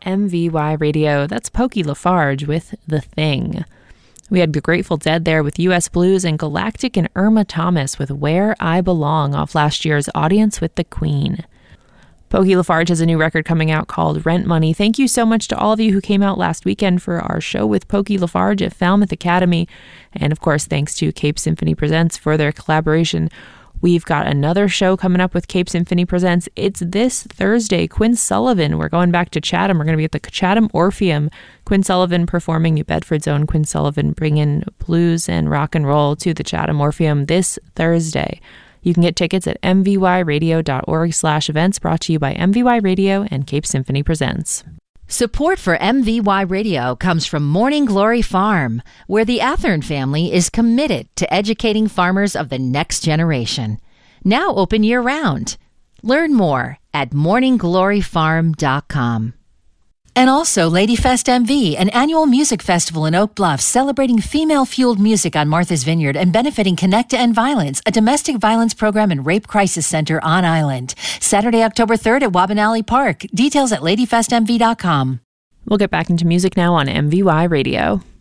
MVY Radio. That's Pokey Lafarge with The Thing. We had the Grateful Dead there with U.S. Blues, and Galactic and Irma Thomas with Where I Belong off last year's Audience with the Queen. Pokey Lafarge has a new record coming out called Rent Money. Thank you so much to all of you who came out last weekend for our show with Pokey Lafarge at Falmouth Academy. And of course, thanks to Cape Symphony Presents for their collaboration. We've got another show coming up with Cape Symphony Presents. It's this Thursday. Quinn Sullivan. We're going back to Chatham. We're going to be at the Chatham Orpheum. Quinn Sullivan performing, New Bedford's own Quinn Sullivan, bringing blues and rock and roll to the Chatham Orpheum this Thursday. You can get tickets at mvyradio.org/events, brought to you by MVY Radio and Cape Symphony Presents. Support for MVY Radio comes from Morning Glory Farm, where the Athern family is committed to educating farmers of the next generation. Now open year-round. Learn more at morninggloryfarm.com. And also Ladyfest MV, an annual music festival in Oak Bluff celebrating female-fueled music on Martha's Vineyard and benefiting Connect to End Violence, a domestic violence program and rape crisis center on island. Saturday, October 3rd at Wabanali Park. Details at ladyfestmv.com. We'll get back into music now on MVY Radio.